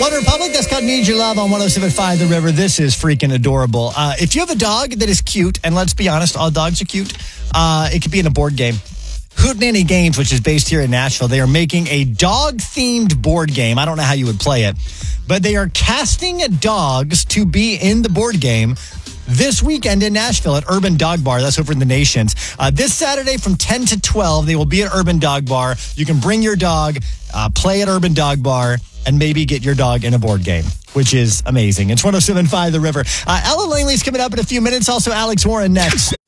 One Republic, that's called Need Your Love on 107.5 The River. This is freaking adorable. If you have a dog that is cute, and let's be honest, all dogs are cute, it could be in a board game. Hootenanny Games, which is based here in Nashville, they are making a dog-themed board game. I don't know how you would play it, but they are casting dogs to be in the board game this weekend in Nashville at Urban Dog Bar. That's over in the Nations. This Saturday from 10 to 12, they will be at Urban Dog Bar. You can bring your dog, play at Urban Dog Bar, and maybe get your dog in a board game, which is amazing. It's 107.5 The River. Ella Langley's coming up in a few minutes. Also, Alex Warren next.